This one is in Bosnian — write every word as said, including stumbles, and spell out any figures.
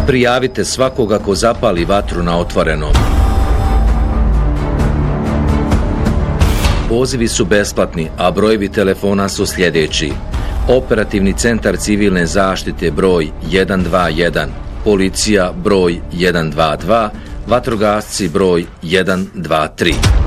Prijavite svakoga ko zapali vatru na otvorenom. Pozivi su besplatni, a brojevi telefona su sljedeći. Operativni centar civilne zaštite broj jedan dva jedan, policija broj jedan dva dva, vatrogasci broj jedan dva tri.